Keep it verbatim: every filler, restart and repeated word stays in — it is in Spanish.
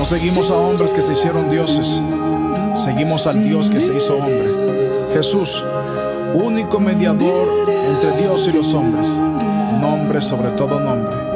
seguimos a hombres que se hicieron dioses, seguimos al Dios que se hizo hombre. Jesús, único mediador entre Dios y los hombres, nombre sobre todo nombre.